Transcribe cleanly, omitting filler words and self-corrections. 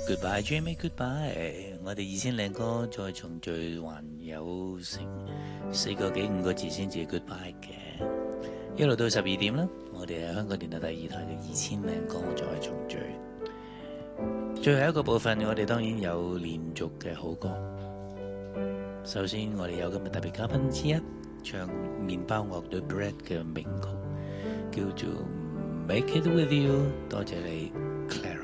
Goodbye Jamie Goodbye，我哋2000歌再重聚，還有成4個幾5個字先至 Goodbye 嘅，一路到12點啦。我哋係香港電台第2台嘅2000歌再重聚。最後一個部分，我哋當然有連續嘅好歌。首先，我哋有今日特別嘉賓之一，唱麵包樂隊 Bread 嘅名曲，叫做 Make It With You。多謝你 ，Clara。